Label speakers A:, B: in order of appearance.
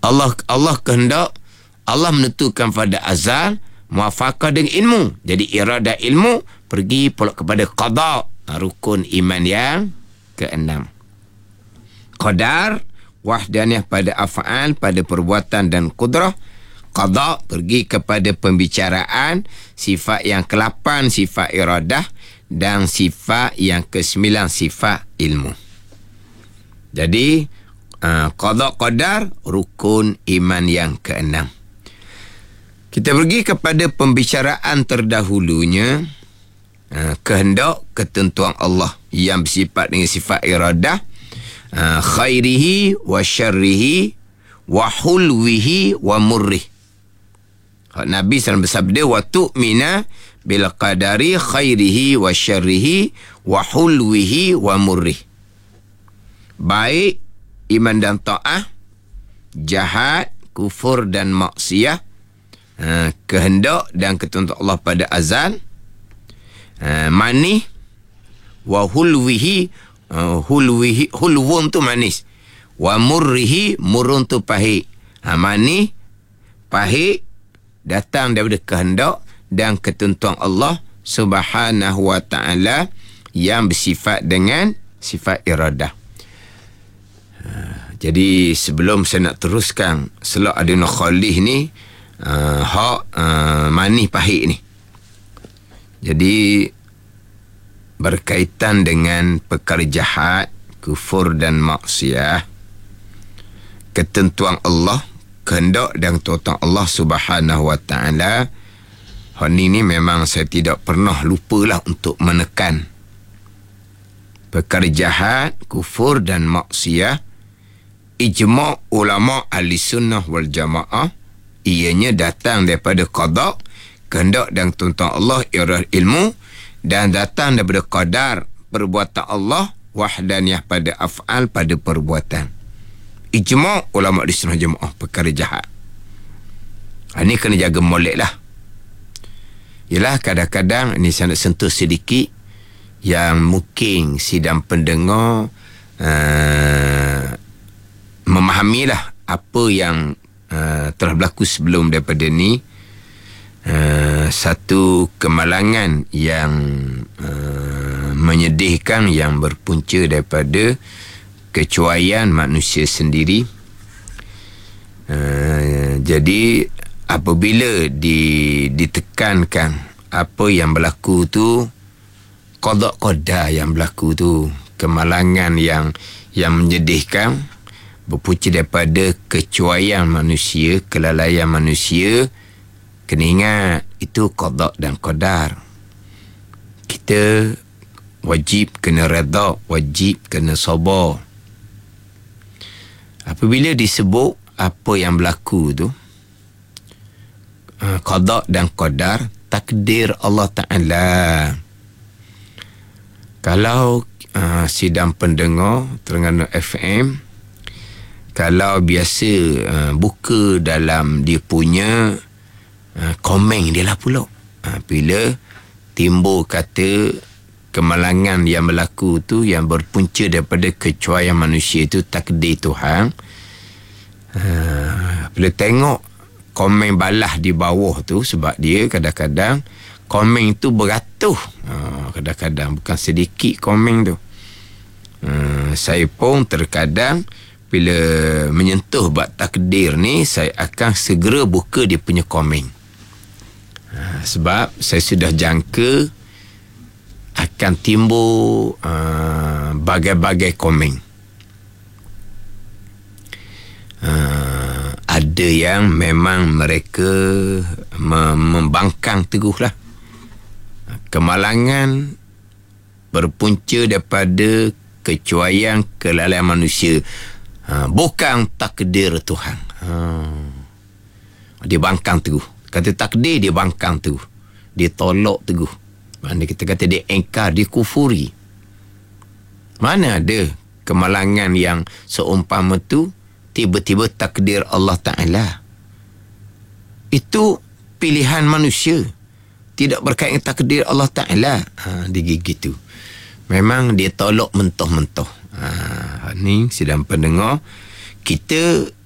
A: Allah kehendak, Allah menentukan pada azal, muafakah dengan ilmu. Jadi iradah ilmu pergi pula kepada qada, rukun iman yang keenam. Qadar, wahdaniyah pada af'al, pada perbuatan dan qudrah. Qada pergi kepada pembicaraan, sifat yang ke-8 sifat iradah, dan sifat yang ke-9 sifat ilmu. Jadi qada qadar rukun iman yang ke-6. Kita pergi kepada pembicaraan terdahulunya, kehendak, ketentuan Allah yang bersifat dengan sifat iradah, khairihi wa syarrihi wa hulwihi wa murrih. Nabi SAW bersabda, wa tu'mina bil qadari khairihi wa syarrihi wa hulwihi wa murrih. Baik iman dan ta'ah, jahat, kufur dan maksiyah, kehendak dan ketentuan Allah pada azal, manih, wa hulwihi, hulwun tu manis, wa murrihi, murun tu pahit. Manih, pahit datang daripada kehendak dan ketentuan Allah Subhanahu wa ta'ala yang bersifat dengan sifat iradah. Jadi sebelum saya nak teruskan selak adina khalih ni, manih pahit ni, jadi berkaitan dengan perkara jahat, kufur dan maksiat, ketentuan Allah, kehendak dan ketentuan Allah Subhanahu wa ta'ala. Ni memang saya tidak pernah lupalah untuk menekan perkara jahat, kufur dan maksiat. Ijma' ulama' ahli sunnah wal jamaah, ianya datang daripada qada, kehendak dan ketentuan Allah, iradah ilmu, dan datang daripada qadar, perbuatan Allah, wahdaniyah pada af'al, pada perbuatan. Ijma' ulama' ahli sunnah jamaah perkara jahat. Ini kena jaga molek lah. Yalah, kadang-kadang ni saya nak sentuh sedikit yang mungkin sidang pendengar memahamilah apa yang telah berlaku sebelum daripada ni. Satu kemalangan yang menyedihkan yang berpunca daripada kecuaian manusia sendiri. Jadi apabila ditekankan apa yang berlaku tu, qada qadar yang berlaku tu, kemalangan yang menyedihkan, berpunca daripada kecuaian manusia, kelalaian manusia. Kena ingat, itu qada dan qadar. Kita wajib kena redha, wajib kena sabar. Apabila disebut apa yang berlaku tu, qada dan qadar, takdir Allah Ta'ala. Kalau sidang pendengar Terengganu FM, kalau biasa buka dalam dia punya komen dia lah pula, bila timbul kata kemalangan yang berlaku tu yang berpunca daripada kecuaian manusia itu, takdir Tuhan. Bila tengok komen balah di bawah tu, sebab dia kadang-kadang komen tu beratus, kadang-kadang bukan sedikit komen tu. Saya pun terkadang bila menyentuh bab takdir ni, saya akan segera buka dia punya komen. Sebab saya sudah jangka akan timbul bagai-bagai komen. Ada yang memang mereka membangkang teguh lah. Kemalangan berpunca daripada kecuaian, kelalaian manusia, bukan takdir Tuhan. Dia bangkang teguh. Kata takdir, dia bangkang teguh, dia tolak teguh. Mana kita kata dia engkar, dia kufuri. Mana ada kemalangan yang seumpama tu tiba-tiba takdir Allah Ta'ala. Itu pilihan manusia, tidak berkaitan dengan takdir Allah Ta'ala. Dia gitu. Memang dia tolak mentoh-mentoh. Ni sidang pendengar, kita